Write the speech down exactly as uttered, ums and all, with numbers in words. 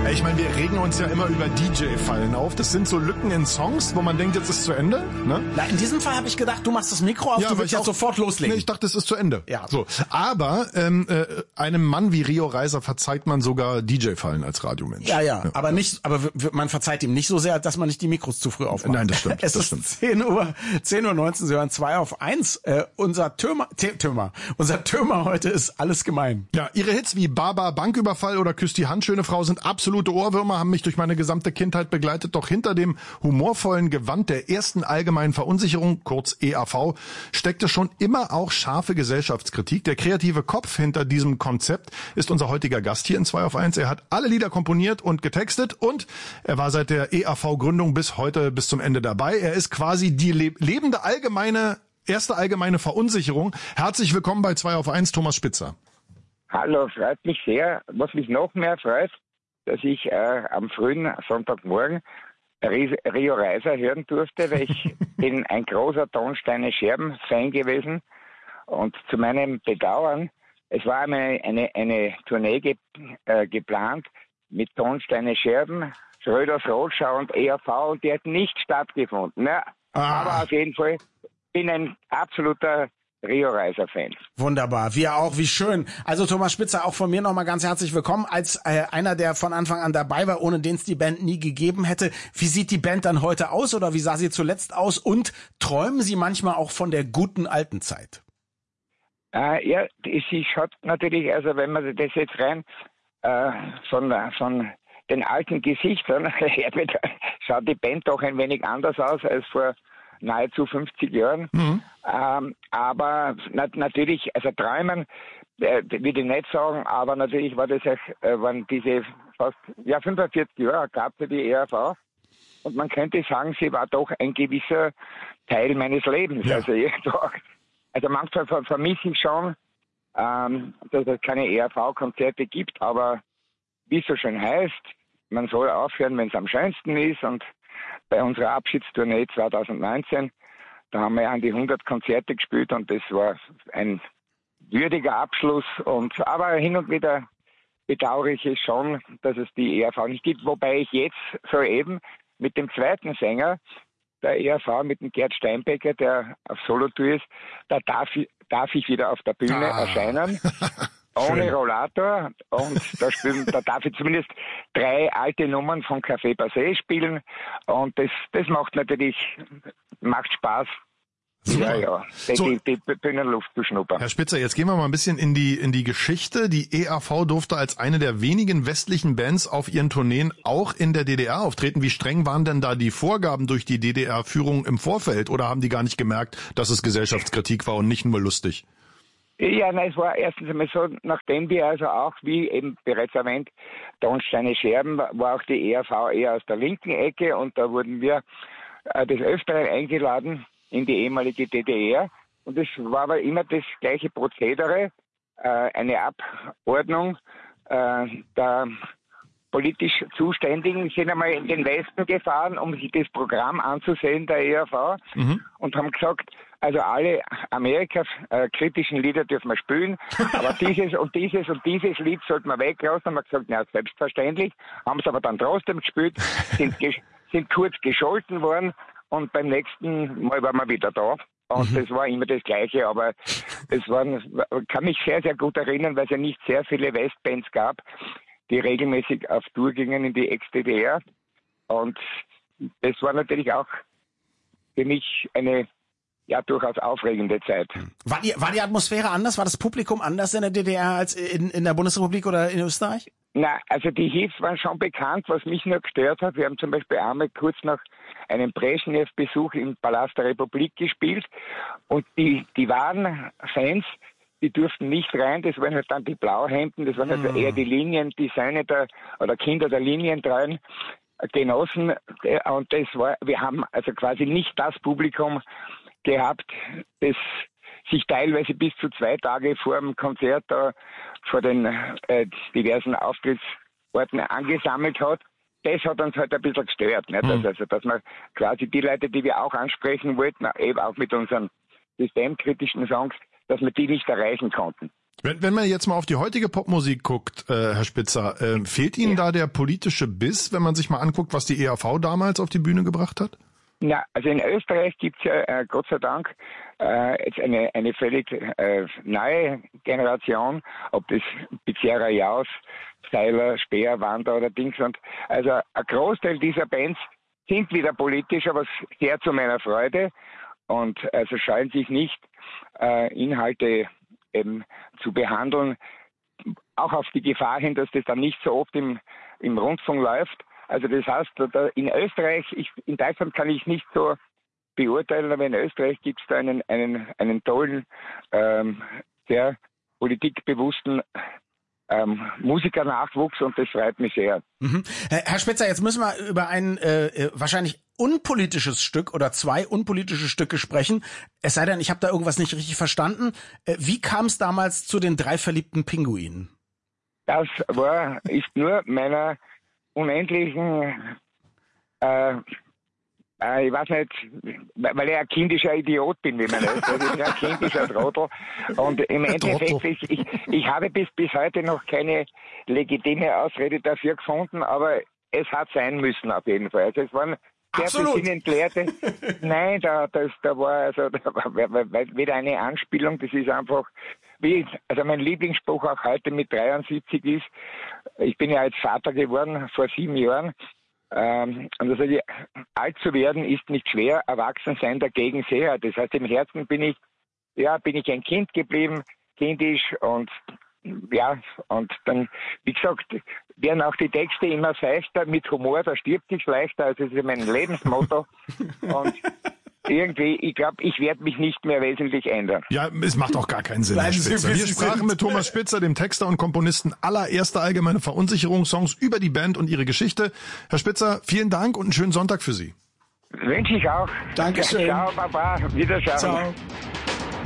Ich meine, wir regen uns ja immer über D J-Fallen auf. Das sind so Lücken in Songs, wo man denkt, jetzt ist zu Ende. Ne? Na, in diesem Fall habe ich gedacht, du machst das Mikro auf, ja, du willst jetzt sofort loslegen. Nee, ich dachte, es ist zu Ende. Ja. So, aber ähm, äh, einem Mann wie Rio Reiser verzeiht man sogar D J-Fallen als Radiomensch. Ja, ja, ja, aber nicht, aber w- w- man verzeiht ihm nicht so sehr, dass man nicht die Mikros zu früh aufmacht. Nein, das stimmt. Es das ist stimmt. zehn Uhr, zehn Uhr neunzehn, Sie hören zwei auf eins. Äh, unser Türmer, T- Türmer, unser Türmer heute ist alles gemein. Ja, ihre Hits wie Baba, Banküberfall oder Küss die Hand, schöne Frau sind absolute Ohrwürmer, haben mich durch meine gesamte Kindheit begleitet. Doch hinter dem humorvollen Gewand der ersten allgemeinen Verunsicherung, kurz E A V, steckte schon immer auch scharfe Gesellschaftskritik. Der kreative Kopf hinter diesem Konzept ist unser heutiger Gast hier in zwei auf eins. Er hat alle Lieder komponiert und getextet und er war seit der E A V-Gründung bis heute, bis zum Ende dabei. Er ist quasi die le- lebende allgemeine, erste allgemeine Verunsicherung. Herzlich willkommen bei zwei auf eins, Thomas Spitzer. Hallo, freut mich sehr. Was mich noch mehr freut, dass ich äh, am frühen Sonntagmorgen Rio Reiser hören durfte, weil ich bin ein großer Tonsteine Scherben-Fan gewesen. Und zu meinem Bedauern, es war eine, eine, eine Tournee ge, äh, geplant mit Tonsteine Scherben, Schröders Rotschau und E R V und die hat nicht stattgefunden. Ja, Ah. Aber auf jeden Fall bin ein absoluter Rio Reiser-Fan. Wunderbar, wir auch, wie schön. Also Thomas Spitzer, auch von mir nochmal ganz herzlich willkommen, als äh, einer, der von Anfang an dabei war, ohne den es die Band nie gegeben hätte. Wie sieht die Band dann heute aus oder wie sah sie zuletzt aus und träumen Sie manchmal auch von der guten alten Zeit? Äh, ja, es hat natürlich, also wenn man das jetzt rein äh, von, von den alten Gesichtern hört, schaut die Band doch ein wenig anders aus als vor nahezu fünfzig Jahren. Mhm. Ähm, aber na, natürlich, also träumen, äh, will ich nicht sagen, aber natürlich war das auch, äh, waren diese fast, ja, fünfundvierzig Jahre gab es die E R V. Und man könnte sagen, sie war doch ein gewisser Teil meines Lebens. Ja. Also, ich doch, also manchmal ver- vermisse ich schon, ähm, dass es keine E R V-Konzerte gibt, aber wie es so schön heißt, man soll aufhören, wenn es am schönsten ist. Und bei unserer Abschiedstournee zwanzig neunzehn, da haben wir an die hundert Konzerte gespielt und das war ein würdiger Abschluss. Und aber hin und wieder bedauere ich es schon, dass es die E R V nicht gibt, wobei ich jetzt soeben mit dem zweiten Sänger der E R V, mit dem Gerd Steinbecker, der auf Solotour ist, da darf ich, darf ich wieder auf der Bühne ah. erscheinen. Ohne Rollator und da, spielen, da darf ich zumindest drei alte Nummern von Café Passé spielen und das, das macht natürlich, macht Spaß. Super. Ja, ja, die, so, die, die Bühnenluft zu schnuppern. Herr Spitzer, jetzt gehen wir mal ein bisschen in die in die Geschichte. Die E A V durfte als eine der wenigen westlichen Bands auf ihren Tourneen auch in der D D R auftreten. Wie streng waren denn da die Vorgaben durch die D D R-Führung im Vorfeld oder haben die gar nicht gemerkt, dass es Gesellschaftskritik war und nicht nur lustig? Ja, nein, es war erstens einmal so, nachdem wir also auch, wie eben bereits erwähnt, Tonsteine Scherben, war auch die E R V eher aus der linken Ecke und da wurden wir äh, des Öfteren eingeladen in die ehemalige D D R und es war aber immer das gleiche Prozedere, äh, eine Abordnung äh, der politisch Zuständigen sind einmal in den Westen gefahren, um sich das Programm anzusehen der E R V mhm. und haben gesagt, also alle Amerika-kritischen Lieder dürfen wir spielen, aber dieses und dieses und dieses Lied sollten wir weglassen. Haben wir gesagt, na selbstverständlich, haben es aber dann trotzdem gespielt, sind, ge- sind kurz gescholten worden und beim nächsten Mal waren wir wieder da. Und mhm. das war immer das Gleiche, aber es waren, kann mich sehr, sehr gut erinnern, weil es ja nicht sehr viele Westbands gab, die regelmäßig auf Tour gingen in die Ex-D D R. Und das war natürlich auch für mich eine ja durchaus aufregende Zeit. War die, war die Atmosphäre anders? War das Publikum anders in der D D R als in, in der Bundesrepublik oder in Österreich? Na, also die Hits waren schon bekannt, was mich nur gestört hat. Wir haben zum Beispiel einmal kurz nach einem Brezhnev-Besuch im Palast der Republik gespielt und die, die wahren Fans, die durften nicht rein, das waren halt dann die Blauhemden, das waren also eher die Linien, die Söhne der, oder Kinder der Linientreuen Genossen, und das war, wir haben also quasi nicht das Publikum gehabt, das sich teilweise bis zu zwei Tage vor dem Konzert da vor den äh, diversen Auftrittsorten angesammelt hat. Das hat uns halt ein bisschen gestört, nicht? Mhm. Also, dass man quasi die Leute, die wir auch ansprechen wollten, eben auch mit unseren systemkritischen Songs, dass wir die nicht erreichen konnten. Wenn, wenn man jetzt mal auf die heutige Popmusik guckt, äh, Herr Spitzer, äh, fehlt Ihnen ja. da der politische Biss, wenn man sich mal anguckt, was die E R V damals auf die Bühne gebracht hat? Ja, also in Österreich gibt's ja äh, Gott sei Dank äh, jetzt eine eine völlig äh, neue Generation, ob das Pizzerra Jaus, Seiler, Speer, Wander oder Dings. Und also ein Großteil dieser Bands sind wieder politisch, aber sehr zu meiner Freude und also scheuen sich nicht, äh, Inhalte eben zu behandeln, auch auf die Gefahr hin, dass das dann nicht so oft im, im Rundfunk läuft. Also das heißt, da in Österreich, ich, in Deutschland kann ich nicht so beurteilen, aber in Österreich gibt es da einen, einen, einen tollen, ähm, sehr politikbewussten ähm, Musikernachwuchs und das freut mich sehr. Mhm. Herr Spitzer, jetzt müssen wir über ein äh, wahrscheinlich unpolitisches Stück oder zwei unpolitische Stücke sprechen. Es sei denn, ich habe da irgendwas nicht richtig verstanden. Äh, wie kam es damals zu den drei verliebten Pinguinen? Das war, ist nur meiner unendlichen, äh, äh, ich weiß nicht, weil ich ein kindischer Idiot bin, wie man das. Also ich bin ein kindischer Trottel. Und im Endeffekt, ich, ich, ich habe bis, bis heute noch keine legitime Ausrede dafür gefunden, aber es hat sein müssen auf jeden Fall. Also es waren sehr besinnentleerte. Nein, da, das, da war also da war weder eine Anspielung, das ist einfach, wie, also mein Lieblingsspruch auch heute mit dreiundsiebzig ist, ich bin ja jetzt Vater geworden vor sieben Jahren, ähm, und also die, alt zu werden ist nicht schwer, erwachsen sein dagegen sehr. Das heißt, im Herzen bin ich, ja, bin ich ein Kind geblieben, kindisch und ja, und dann, wie gesagt, werden auch die Texte immer seichter, mit Humor, da stirbt sich leichter, also das ist mein Lebensmotto. Und irgendwie, ich glaube, ich werde mich nicht mehr wesentlich ändern. Ja, es macht auch gar keinen Sinn, Herr Spitzer. Wir sprachen mit Thomas Spitzer, dem Texter und Komponisten aller erster allgemeine Verunsicherungssongs, über die Band und ihre Geschichte. Herr Spitzer, vielen Dank und einen schönen Sonntag für Sie. Wünsche ich auch. Dankeschön. Ciao, Baba. Wiederschauen. Ciao.